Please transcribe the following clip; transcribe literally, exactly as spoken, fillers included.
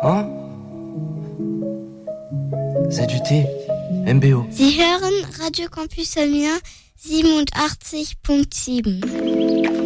Hein? Z U T, M B O. Sie hören Radio Campus Amiens siebenundachtzig Komma sieben.